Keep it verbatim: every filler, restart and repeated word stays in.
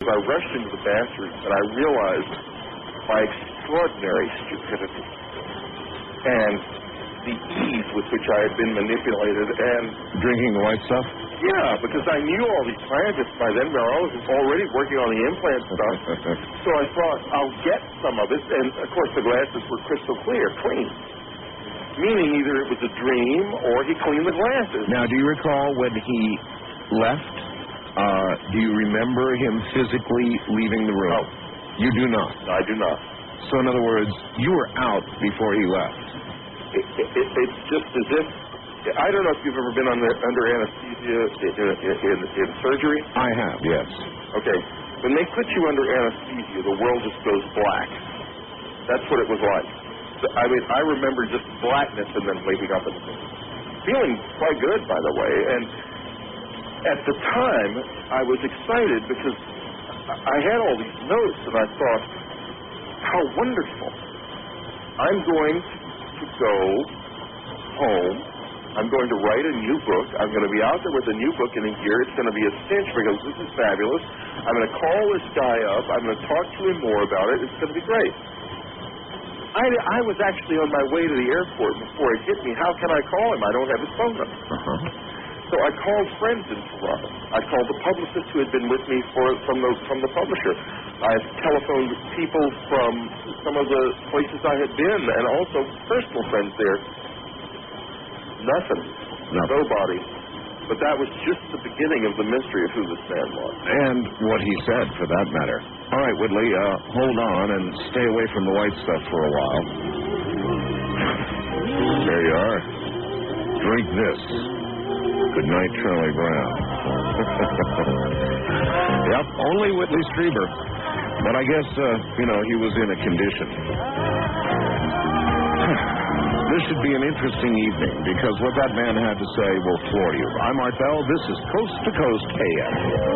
I rushed into the bathroom and I realized my extraordinary stupidity and the ease with which I had been manipulated and... Drinking the white stuff? Yeah, because I knew all these scientists by then. I was already working on the implant stuff. So I thought, I'll get some of it. And, of course, the glasses were crystal clear, clean. Meaning either it was a dream or he cleaned the glasses. Now, do you recall when he left? Uh, do you remember him physically leaving the room? No. You do not? No, I do not. So, in other words, you were out before he left. It, it, it, it's just as if, I don't know if you've ever been under, under anesthesia in, in, in, in surgery. I have, yes. Okay. When they put you under anesthesia, the world just goes black. That's what it was like. I mean, I remember just blackness and then waking up and feeling quite good, by the way. And at the time, I was excited because I had all these notes and I thought, how wonderful. I'm going to go home. I'm going to write a new book. I'm going to be out there with a new book in a year. It's going to be a cinch because this is fabulous. I'm going to call this guy up. I'm going to talk to him more about it. It's going to be great. I, I was actually on my way to the airport before it hit me. How can I call him? I don't have his phone number. Uh-huh. So I called friends in Toronto. I called the publicist who had been with me for, from the from the publisher. I telephoned people from some of the places I had been and also personal friends there. Nothing. Nothing. Nobody. But that was just the beginning of the mystery of who this man was. And what he said, for that matter. All right, Whitley, uh, hold on and stay away from the white stuff for a while. There you are. Drink this. Good night, Charlie Brown. Yep, only Whitley Strieber. But I guess, uh, you know, he was in a condition. This should be an interesting evening because what that man had to say will floor you. I'm Art Bell. This is Coast to Coast K M.